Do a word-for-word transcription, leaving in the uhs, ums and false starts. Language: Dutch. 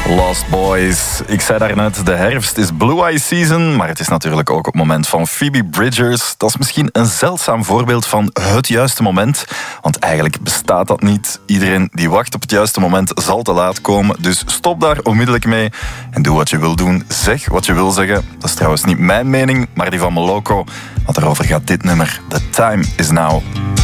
Lost Boys. Ik zei daarnet, de herfst is Blue Eye Season, maar het is natuurlijk ook het moment van Phoebe Bridgers. Dat is misschien een zeldzaam voorbeeld van het juiste moment, want eigenlijk bestaat dat niet. Iedereen die wacht op het juiste moment zal te laat komen, dus stop daar onmiddellijk mee en doe wat je wil doen. Zeg wat je wil zeggen. Dat is trouwens niet mijn mening, maar die van Moloko, want daarover gaat dit nummer. The Time Is Now.